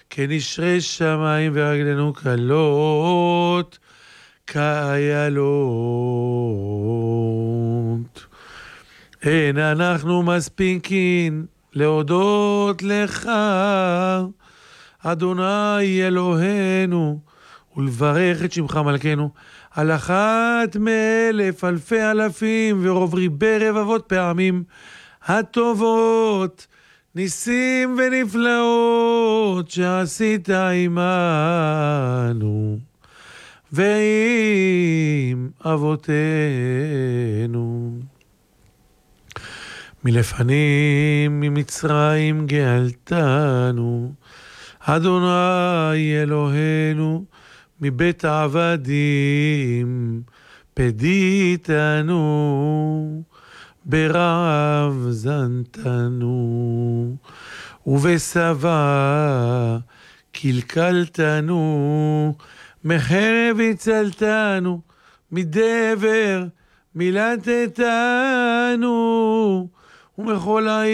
כנשרי שמיים ורגלינו קלות כאיילות. אין אנחנו מספיקין להודות לך, אדוני אלוהינו, ולברך את שמך מלכנו, על אחת מאלף אלפי אלפים ורוב ריבי רבבות פעמים הטובות, ניסים ונפלאות שעשית עמנו ועם אבותינו. מלפנים ממצרים גאלתנו, אדוני אלוהינו, מבית העבדים פדיתנו, ברעב זנתנו, ובשבע קלקלתנו, מחרב הצלתנו, מדבר מילטתנו, ומכל